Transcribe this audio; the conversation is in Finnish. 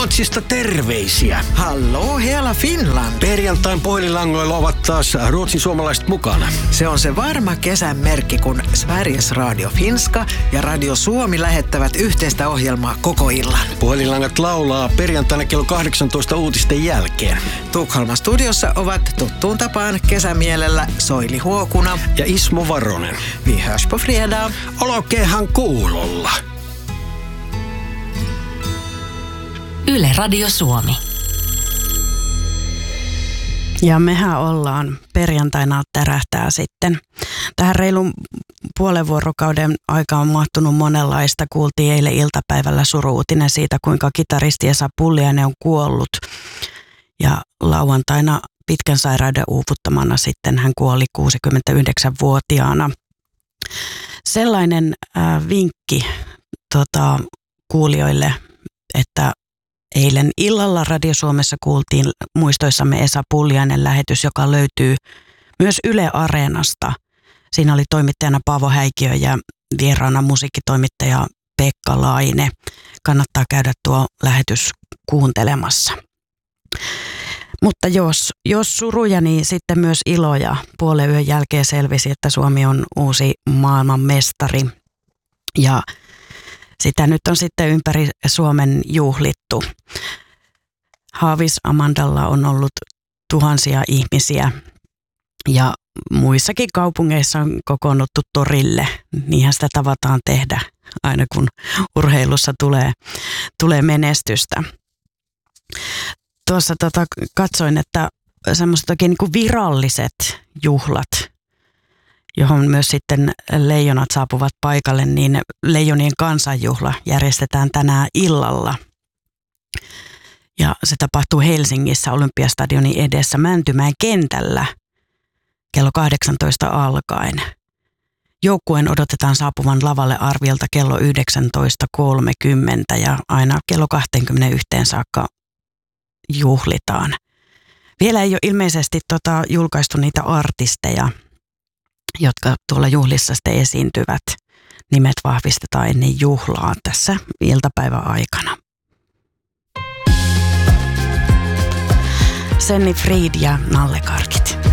Ruotsista terveisiä. Hallå hela Finland. Perjantain puhelinlangoilla ovat taas ruotsin suomalaiset mukana. Se on se varma kesän merkki, kun Sveriges Radio Finska ja Radio Suomi lähettävät yhteistä ohjelmaa koko illan. Puhelinlangat laulaa perjantaina kello 18 uutisten jälkeen. Tukholman studiossa ovat tuttuun tapaan kesämielellä Soili Huokuna ja Ismo Varonen. Vi hörs på fredag. Olkeehan kuulolla. Yle Radio Suomi. Ja mehän ollaan perjantaina tärähtää sitten. Tähän reilun puolen vuorokauden aika on mahtunut monenlaista. Kuultiin eilen iltapäivällä suru-uutinen siitä, kuinka kitaristi Esa Pulliainen on kuollut. Ja lauantaina pitkän sairauden uuvuttamana sitten hän kuoli 69-vuotiaana. Sellainen vinkki kuulijoille, että eilen illalla Radio Suomessa kuultiin muistoissamme Esa Pulliainen lähetys, joka löytyy myös Yle Areenasta. Siinä oli toimittajana Paavo Häikiö ja vieraana musiikkitoimittaja Pekka Laine. Kannattaa käydä tuo lähetys kuuntelemassa. Mutta jos suruja, niin sitten myös iloja. Puolen yön jälkeen selvisi, että Suomi on uusi maailmanmestari. Ja sitä nyt on sitten ympäri Suomen juhlittu. Haavis Amandalla on ollut tuhansia ihmisiä ja muissakin kaupungeissa on kokoonnuttu torille. Niinhän sitä tavataan tehdä aina kun urheilussa tulee menestystä. Tuossa katsoin, että semmoiset oikein niin kuin viralliset juhlat, johon myös sitten leijonat saapuvat paikalle, niin Leijonien kansanjuhla järjestetään tänään illalla. Ja se tapahtuu Helsingissä Olympiastadionin edessä Mäntymäen kentällä kello 18 alkaen. Joukkueen odotetaan saapuvan lavalle arviolta kello 19.30 ja aina kello 21 saakka juhlitaan. Vielä ei ole ilmeisesti julkaistu niitä artisteja, jotka tuolla juhlissa sitten esiintyvät. Nimet vahvistetaan ennen juhlaa tässä iltapäivän aikana. Senni Fried ja Nalle Karkit.